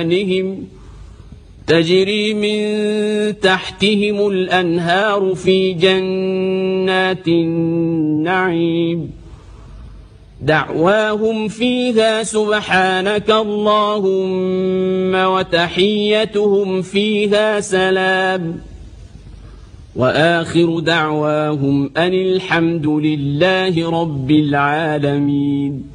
تجري من تحتهم الأنهار في جنات النعيم دعواهم فيها سبحانك اللهم وتحيتهم فيها سلام وآخر دعواهم أن الحمد لله رب العالمين.